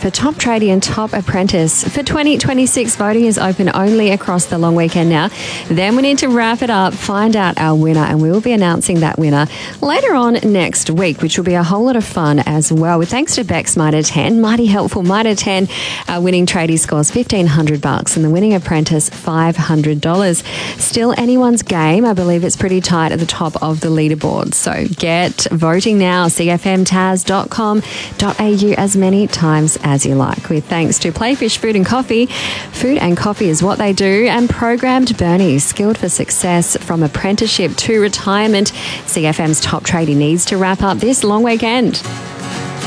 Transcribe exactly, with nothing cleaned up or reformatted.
for Top Tradie and Top Apprentice. For twenty twenty-six, voting is open only across the long weekend now. Then we need to wrap it up, find out our winner, and we will be announcing that winner later on next week, which will be a whole lot of fun as well. With thanks to Beck's Mitre ten, mighty helpful. Mitre ten, our winning tradie scores fifteen hundred bucks and the winning apprentice five hundred dollars. Still anyone's game. I believe it's pretty tight at the top of the leaderboard. So get voting now, c f m taz dot com dot a u as many times as you like. With thanks to Playfish Food and Coffee. Food and coffee is what they do. And Programmed Bernie, skilled for success from apprenticeship to retirement. C F M's Top Tradie needs to wrap up this long weekend.